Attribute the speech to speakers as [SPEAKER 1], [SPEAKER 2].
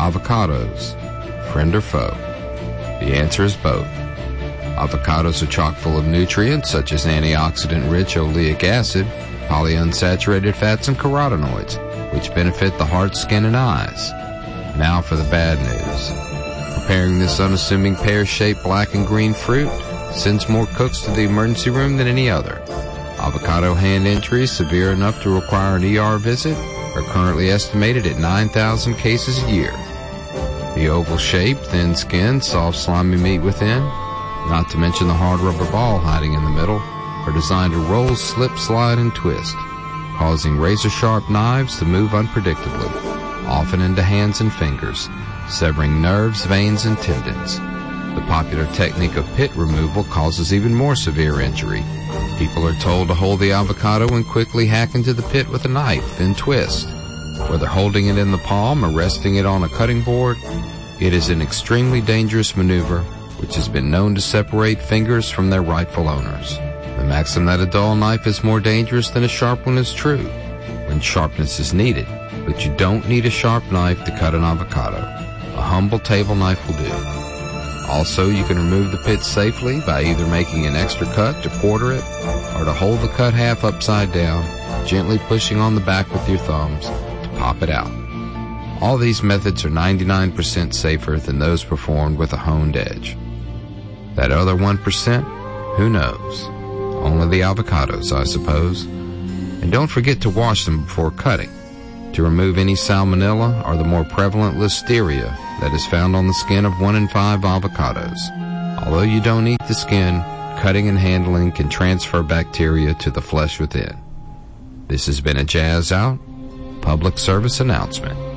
[SPEAKER 1] avocados, friend or foe? The answer is both. Avocados are chock full of nutrients such as antioxidant-rich oleic acid, polyunsaturated fats, and carotenoids, which benefit the heart, skin, and eyes. Now for the bad news. Preparing this unassuming pear-shaped black and green fruit sends more cooks to the emergency room than any other. Avocado hand injuries severe enough to require an ER visit are currently estimated at 9,000 cases a year. The oval shape, thin skin, soft slimy meat within, not to mention the hard rubber ball hiding in the middle, are designed to roll, slip, slide, and twist, causing razor-sharp knives to move unpredictably, often into hands and fingers, severing nerves, veins, and tendons. The popular technique of pit removal causes even more severe injury. People are told to hold the avocado and quickly hack into the pit with a knife, then twist. Whether holding it in the palm or resting it on a cutting board, it is an extremely dangerous maneuver which has been known to separate fingers from their rightful owners. The maxim that a dull knife is more dangerous than a sharp one is true, when sharpness is needed, but you don't need a sharp knife to cut an avocado. A humble table knife will do. Also, you can remove the pit safely by either making an extra cut to quarter it, or to hold the cut half upside down, gently pushing on the back with your thumbs to pop it out. All these methods are 99% safer than those performed with a honed edge. That other 1%? Who knows? Only the avocados, I suppose. And don't forget to wash them before cutting, to remove any salmonella or the more prevalent listeria that is found on the skin of 1 in 5 avocados. Although you don't eat the skin, cutting and handling can transfer bacteria to the flesh within. This has been a Jazz Out public service announcement.